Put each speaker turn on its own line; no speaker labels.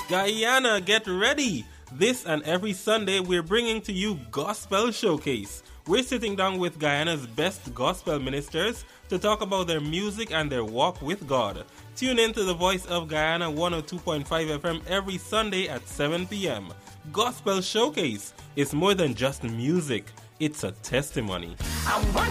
Guyana, get ready! This and every Sunday we're bringing to you Gospel Showcase. We're sitting down with Guyana's best gospel ministers to talk about their music and their walk with God. Tune in to the Voice of Guyana 102.5 FM every Sunday at 7 p.m. Gospel Showcase is more than just music. It's a testimony.
I want